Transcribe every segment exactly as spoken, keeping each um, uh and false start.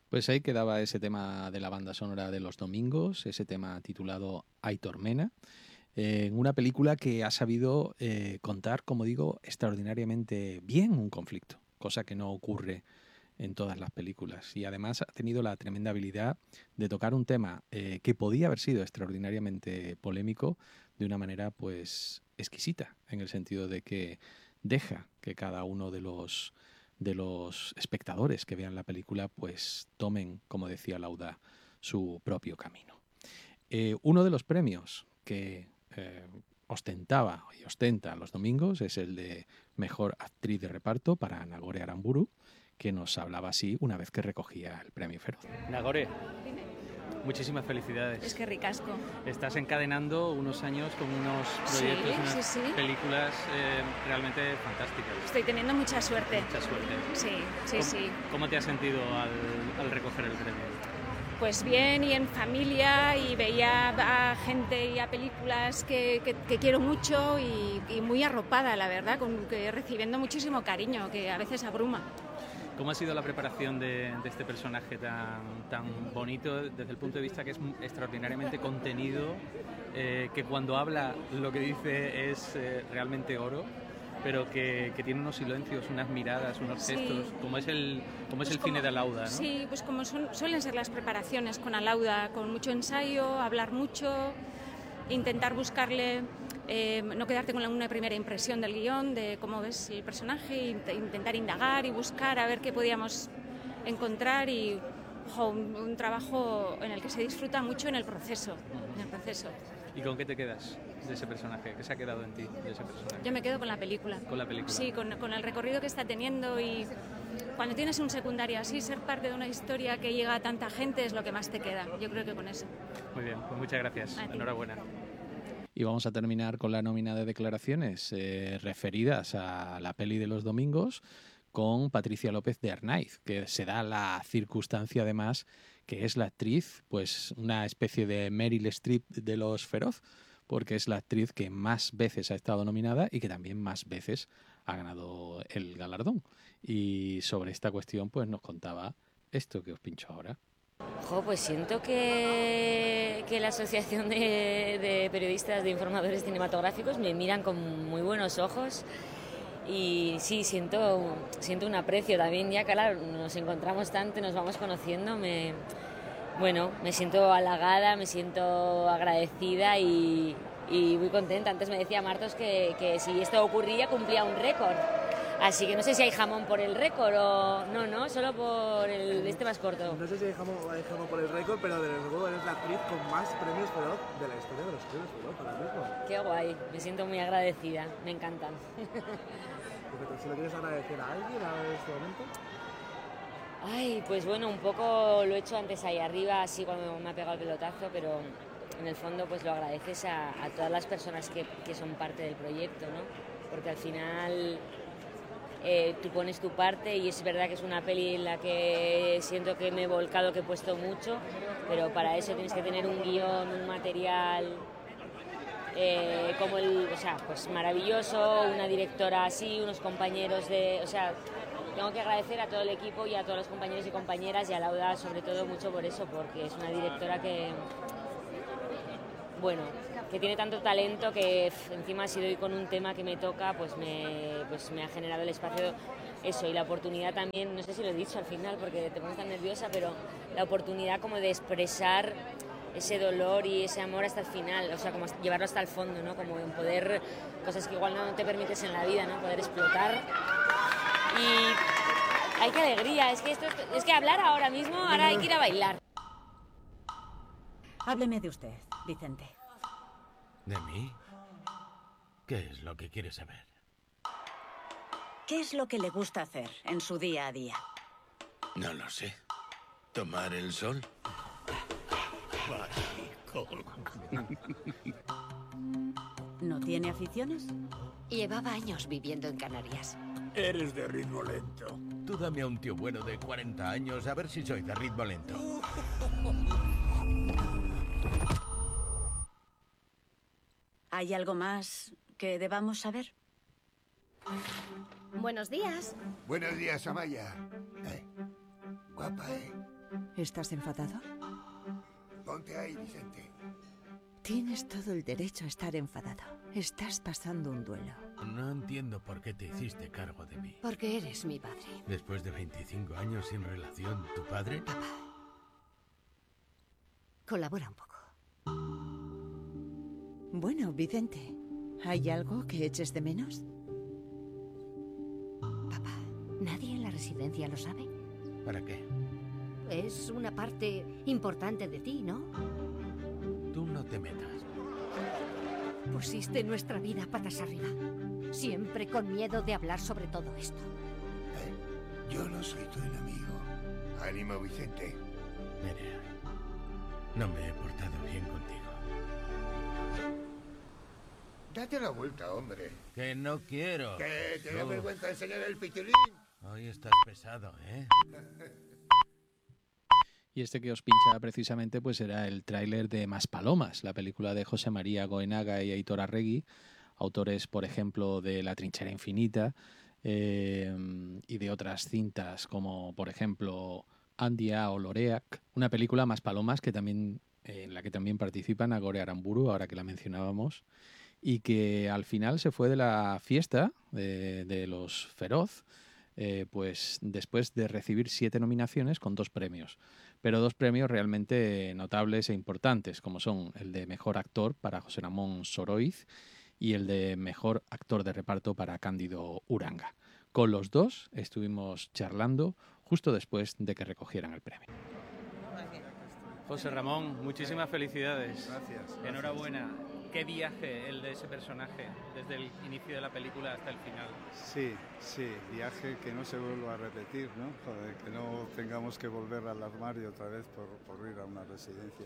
Pues ahí quedaba ese tema de la banda sonora de los domingos, ese tema titulado Aitor Mena, eh, en una película que ha sabido eh, contar, como digo, extraordinariamente bien un conflicto, cosa que no ocurre en todas las películas. Y además ha tenido la tremenda habilidad de tocar un tema eh, que podía haber sido extraordinariamente polémico de una manera pues exquisita, en el sentido de que deja que cada uno de los de los espectadores que vean la película pues tomen, como decía Lauda, su propio camino. Eh, uno de los premios que eh, ostentaba y ostenta los domingos es el de Mejor Actriz de Reparto para Nagore Aramburu, que nos hablaba así una vez que recogía el premio Feroz. Nagore, muchísimas felicidades. Es que ricasco. Estás encadenando unos años con unos proyectos, sí, unas sí, sí. películas eh, realmente fantásticas. Estoy teniendo mucha suerte. Mucha suerte. Sí, sí, ¿Cómo, sí. ¿Cómo te has sentido al, al recoger el premio? Pues bien, y en familia, y veía a gente y a películas que, que, que quiero mucho y, y muy arropada, la verdad, con, que recibiendo muchísimo cariño, que a veces abruma. ¿Cómo ha sido la preparación de, de este personaje tan, tan bonito desde el punto de vista que es extraordinariamente contenido, eh, que cuando habla lo que dice es eh, realmente oro, pero que, que tiene unos silencios, unas miradas, unos Sí. gestos, como es el, como es Pues el cine como- de Alauda, ¿no? Sí, pues como son, suelen ser las preparaciones con Alauda, con mucho ensayo, hablar mucho, intentar buscarle, eh, no quedarte con la- una primera impresión del guión, de cómo ves el personaje, int- intentar indagar y buscar a ver qué podíamos encontrar y jo, un, un trabajo en el que se disfruta mucho en el proceso, en el proceso. ¿Y con qué te quedas de ese personaje? ¿Qué se ha quedado en ti de ese personaje? Yo me quedo con la película. Con la película. Sí, con, con el recorrido que está teniendo, y cuando tienes un secundario así, ser parte de una historia que llega a tanta gente es lo que más te queda. Yo creo que con eso. Muy bien, pues muchas gracias. A ti. Enhorabuena. Y vamos a terminar con la nómina de declaraciones eh, referidas a la peli de los domingos con Patricia López de Arnaiz, que se da la circunstancia además que es la actriz, pues una especie de Meryl Streep de los Feroz, porque es la actriz que más veces ha estado nominada y que también más veces ha ganado el galardón. Y sobre esta cuestión pues nos contaba esto que os pincho ahora. Jo, pues siento que, que la Asociación de, de Periodistas de Informadores Cinematográficos me miran con muy buenos ojos y sí, siento, siento un aprecio también, ya claro, nos encontramos tanto, nos vamos conociendo, me, bueno, me siento halagada, me siento agradecida y, y muy contenta. Antes me decía Martos que, que si esto ocurría cumplía un récord. Así que no sé si hay jamón por el récord o... No, no, solo por el este más corto. No sé si hay jamón, hay jamón por el récord, pero desde luego eres la actriz con más premios Feroz de la historia de los premios Feroz ahora mismo. Qué guay, me siento muy agradecida, me encantan. Perfecto. ¿Se lo quieres agradecer a alguien en este momento? Ay, pues bueno, un poco lo he hecho antes ahí arriba, así cuando me ha pegado el pelotazo, pero en el fondo pues lo agradeces a, a todas las personas que, que son parte del proyecto, ¿no? Porque al final... Eh, tú pones tu parte y es verdad que es una peli en la que siento que me he volcado, que he puesto mucho, pero para eso tienes que tener un guión, un material eh, como el, o sea, pues maravilloso, una directora así, unos compañeros de, o sea, tengo que agradecer a todo el equipo y a todos los compañeros y compañeras y a Lauda sobre todo mucho por eso, porque es una directora que, bueno, que tiene tanto talento que f, encima ha sido hoy con un tema que me toca, pues me, pues me ha generado el espacio, eso, y la oportunidad también, no sé si lo he dicho al final porque te pones tan nerviosa, pero la oportunidad como de expresar ese dolor y ese amor hasta el final, o sea, como llevarlo hasta el fondo, ¿no? Como en poder, cosas que igual no te permites en la vida, ¿no? Poder explotar. Y hay que alegría, es que esto es que hablar ahora mismo, ahora hay que ir a bailar. Hábleme de usted, Vicente. ¿De mí? ¿Qué es lo que quiere saber? ¿Qué es lo que le gusta hacer en su día a día? No lo sé. ¿Tomar el sol? ¿No tiene aficiones? Llevaba años viviendo en Canarias. Eres de ritmo lento. Tú dame a un tío bueno de cuarenta años a ver si soy de ritmo lento. ¿Hay algo más que debamos saber? Buenos días. Buenos días, Amaya. Eh, guapa, ¿eh? ¿Estás enfadado? Ponte ahí, Vicente. Tienes todo el derecho a estar enfadado. Estás pasando un duelo. No entiendo por qué te hiciste cargo de mí. Porque eres mi padre. Después de veinticinco años sin relación, ¿tu padre? Papá. Colabora un poco. Bueno, Vicente, ¿hay algo que eches de menos? Papá, ¿nadie en la residencia lo sabe? ¿Para qué? Es una parte importante de ti, ¿no? Tú no te metas. Pusiste nuestra vida patas arriba. Siempre con miedo de hablar sobre todo esto. Eh, yo no soy tu enemigo. Ánimo, Vicente. Nerea, no me he portado bien contigo. Date la vuelta, hombre. Que no quiero. ¿Qué? ¿Te da Uf. vergüenza enseñar el pitilín? Hoy estás pesado, ¿eh? Y este que os pincha precisamente pues era el tráiler de Maspalomas, la película de José María Goenaga y Aitor Arregui, autores, por ejemplo, de La trinchera infinita eh, y de otras cintas como, por ejemplo, Andia o Loreac, una película Maspalomas que también, eh, en la que también participan Agore Aramburu, ahora que la mencionábamos, y que al final se fue de la fiesta de, de los Feroz, eh, pues después de recibir siete nominaciones con dos premios. Pero dos premios realmente notables e importantes, como son el de Mejor Actor para José Ramón Soroiz y el de Mejor Actor de Reparto para Cándido Uranga. Con los dos estuvimos charlando justo después de que recogieran el premio. José Ramón, muchísimas felicidades. Gracias. Enhorabuena. Qué viaje el de ese personaje, desde el inicio de la película hasta el final. Sí, sí, viaje que no se vuelva a repetir, ¿no? Joder, que no tengamos que volver al armario otra vez por, por ir a una residencia,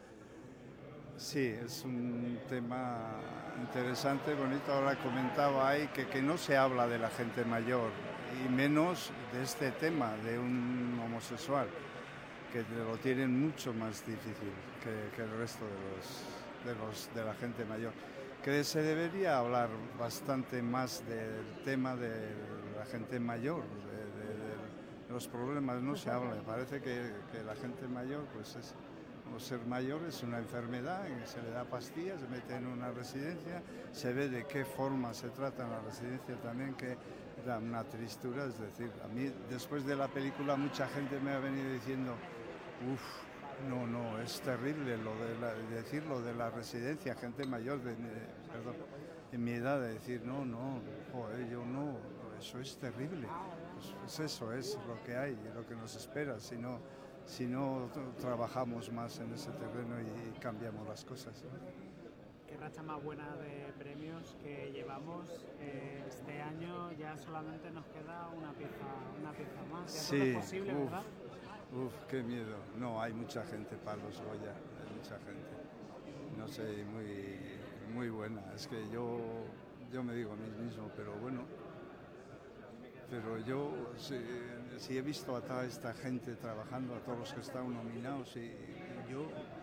¿no? Sí, es un tema interesante, bonito. Ahora comentaba ahí que, que no se habla de la gente mayor y menos de este tema de un homosexual, que lo tienen mucho más difícil que, que el resto de los... De, los, de la gente mayor, que se debería hablar bastante más del tema de la gente mayor, de, de, de los problemas, no se habla, me parece que, que la gente mayor, pues es, como ser mayor es una enfermedad, se le da pastillas, se mete en una residencia, se ve de qué forma se trata en la residencia también, que da una tristura, es decir, a mí después de la película mucha gente me ha venido diciendo, uff, no, no, es terrible lo de, la, de decir lo de la residencia, gente mayor de, de, perdón, en mi edad, de decir, no, no, joder, yo no, eso es terrible. Pues, pues eso es lo que hay, lo que nos espera, si no, si no trabajamos más en ese terreno y cambiamos las cosas, ¿no? Qué racha más buena de premios que llevamos. Eh, este año ya solamente nos queda una pieza, una pieza más. Ya sí, todo es posible, uf. ¿verdad? Uf, qué miedo. No, hay mucha gente para los Goya, hay mucha gente. No sé, muy, muy buena. Es que yo, yo me digo a mí mismo, pero bueno, pero yo sí, sí he visto a toda esta gente trabajando, a todos los que están nominados, y yo,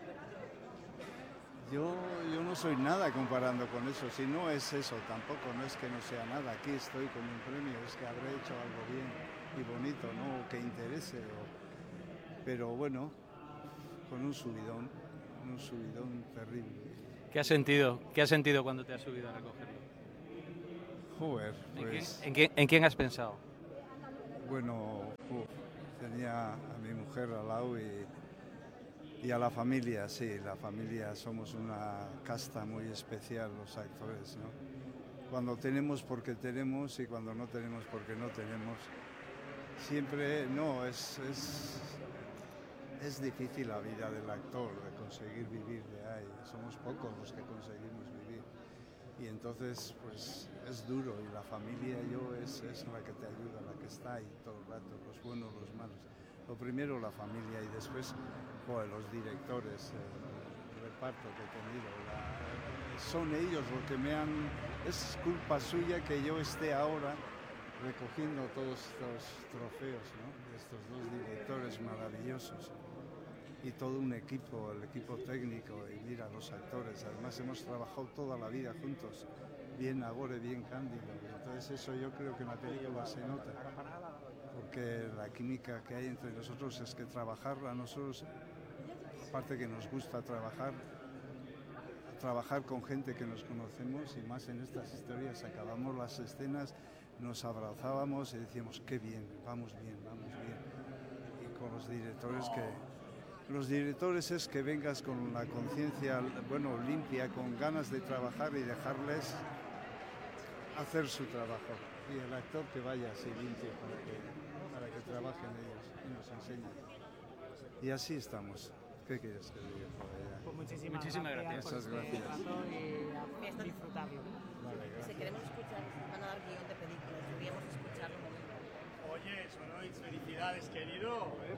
yo, yo no soy nada comparando con eso. Si no es eso, tampoco, no es que no sea nada. Aquí estoy con un premio, es que habré hecho algo bien y bonito, ¿no? Que interese. O, pero bueno, con un subidón, un subidón terrible. ¿Qué has sentido? ¿Qué has sentido cuando te has subido a recogerlo? Joder, pues... ¿En quién, en quién, en quién has pensado? Bueno, uf, tenía a mi mujer al lado y, y a la familia, sí, la familia somos una casta muy especial los actores, ¿no? Cuando tenemos porque tenemos y cuando no tenemos porque no tenemos. Siempre, no, es... es Es difícil la vida del actor, de conseguir vivir de ahí. Somos pocos los que conseguimos vivir. Y entonces, pues, es duro. Y la familia, yo, es, es la que te ayuda, la que está ahí todo el rato, los buenos, los malos. Lo primero la familia y después, joder, los directores, el reparto que he tenido. La, son ellos los que me han... Es culpa suya que yo esté ahora recogiendo todos estos trofeos, ¿no? De estos dos directores maravillosos y todo un equipo, el equipo técnico y mira los actores. Además hemos trabajado toda la vida juntos, bien Agore, bien Cándido. Entonces eso yo creo que en la película se nota. porque la química que hay entre nosotros es que trabajar a nosotros, aparte que nos gusta trabajar, trabajar con gente que nos conocemos y más en estas historias, acabamos las escenas, nos abrazábamos y decíamos qué bien, vamos bien, vamos bien. Y con los directores que... Los directores es que vengas con la conciencia, bueno, limpia, con ganas de trabajar y dejarles hacer su trabajo. Y el actor que vaya así limpio para que, para que trabajen ellos y nos enseñen. Y así estamos. ¿Qué quieres que diga? Pues muchísimas, muchísimas gracias, gracias. por este Gracias. rato y a disfrutarlo. Vale, Si gracias. queremos escuchar, van a dar guión de películas, deberíamos escucharlo. Oye, Soroiz, felicidades, querido.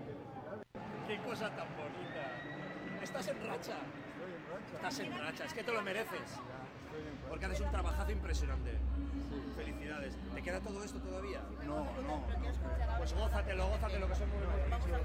Qué cosa tan bonita. Estás en racha. Estás en racha, es que te lo mereces. Porque haces un trabajazo impresionante. Felicidades. ¿Te queda todo esto todavía? No, no. Pues gózatelo, gózatelo, que son muy buenos.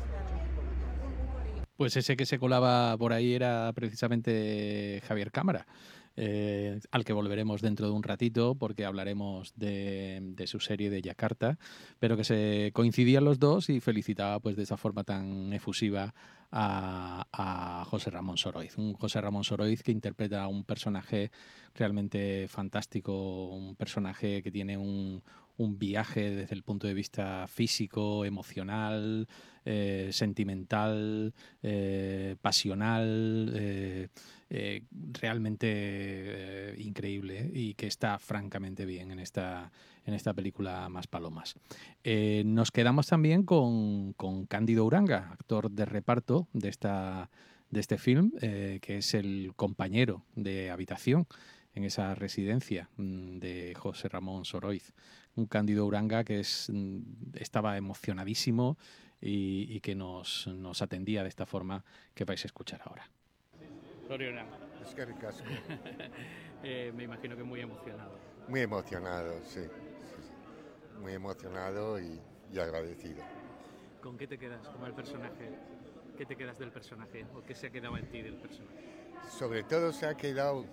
Pues ese que se colaba por ahí era precisamente Javier Cámara. Eh, al que volveremos dentro de un ratito porque hablaremos de, de su serie de Yakarta, pero que se coincidían los dos y felicitaba pues de esa forma tan efusiva a, a José Ramón Soroiz. Un José Ramón Soroiz que interpreta a un personaje realmente fantástico, un personaje que tiene un, un viaje desde el punto de vista físico, emocional, eh, sentimental, eh, pasional, eh, eh, realmente eh, increíble y que está francamente bien en esta, en esta película Más Palomas. Eh, nos quedamos también con, con Cándido Uranga, actor de reparto de, esta, de este film, eh, que es el compañero de habitación en esa residencia de José Ramón Soroiz. Un Cándido Uranga que es, estaba emocionadísimo y, y que nos, nos atendía de esta forma que vais a escuchar ahora. Floriana. Es que ricasco. eh, me imagino que muy emocionado. Muy emocionado, sí. sí, sí. Muy emocionado y, y agradecido. ¿Con qué te quedas con el personaje? ¿Qué te quedas del personaje? ¿O qué se ha quedado en ti del personaje? Sobre todo se ha quedado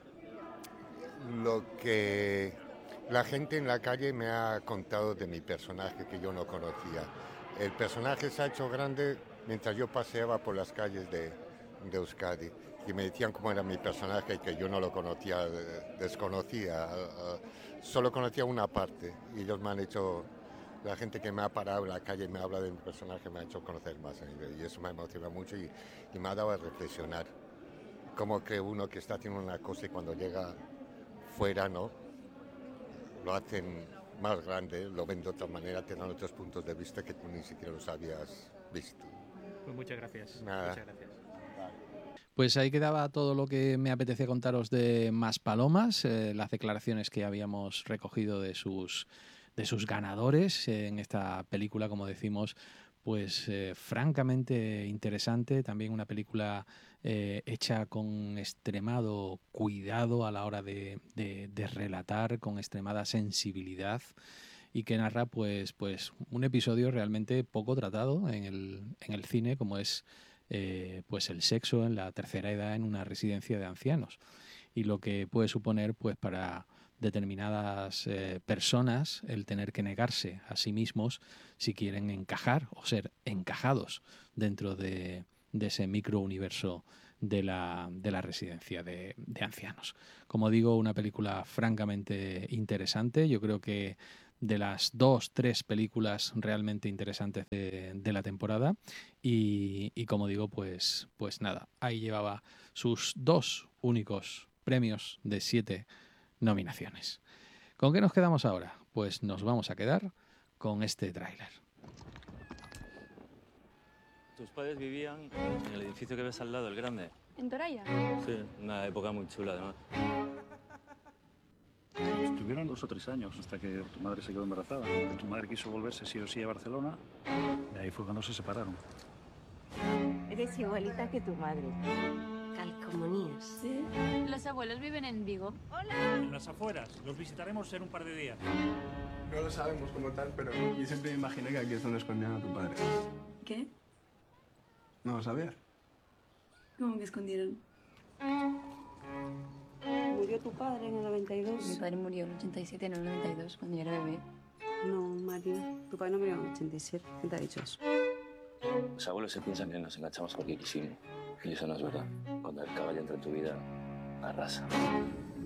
lo que la gente en la calle me ha contado de mi personaje que yo no conocía. El personaje se ha hecho grande mientras yo paseaba por las calles de, de Euskadi y me decían cómo era mi personaje que yo no lo conocía, desconocía, solo conocía una parte y ellos me han hecho, la gente que me ha parado en la calle y me habla de mi personaje me ha hecho conocer más y eso me emociona mucho y, y me ha dado a reflexionar cómo cree uno que está haciendo una cosa y cuando llega fuera, ¿no? Lo hacen más grande, lo ven de otra manera, te dan otros puntos de vista que tú ni siquiera los habías visto. Pues muchas gracias. Nada. Muchas gracias. Pues ahí quedaba todo lo que me apetece contaros de Más Palomas, eh, las declaraciones que habíamos recogido de sus, de sus ganadores eh, en esta película, como decimos, pues eh, francamente interesante, también una película eh, hecha con extremado cuidado a la hora de, de, de relatar, con extremada sensibilidad y que narra pues, pues un episodio realmente poco tratado en el, en el cine, como es eh, pues el sexo en la tercera edad en una residencia de ancianos y lo que puede suponer pues para determinadas eh, personas el tener que negarse a sí mismos si quieren encajar o ser encajados dentro de, de ese microuniverso de la, de la residencia de, de ancianos. Como digo, una película francamente interesante. Yo creo que de las dos, tres películas realmente interesantes de, de la temporada y, y como digo, pues, pues nada, ahí llevaba sus dos únicos premios de siete nominaciones. ¿Con qué nos quedamos ahora? Pues nos vamos a quedar con este tráiler. Tus padres vivían en el edificio que ves al lado, el grande. ¿En Toralla? Sí, una época muy chula además. Estuvieron dos o tres años hasta que tu madre se quedó embarazada. Tu madre quiso volverse sí o sí a Barcelona y ahí fue cuando se separaron. Eres igualita que tu madre. Calcomanías. ¿Sí? Los abuelos viven en Vigo. ¡Hola! En las afueras. Los visitaremos en un par de días. No lo sabemos como tal, pero yo siempre me imaginé que aquí es donde escondían a tu padre. ¿Qué? ¿No lo sabías? ¿Cómo que escondieron? Murió tu padre en el noventa y dos. Mi padre murió en el ochenta y siete, en el noventa y dos, cuando yo era bebé. No, María. Tu padre no murió en ochenta y siete. ¿Quién te ha dicho eso? Los abuelos se piensan que nos enganchamos porque quisimos. Y eso no es verdad. Cuando el caballo entra en tu vida, arrasa.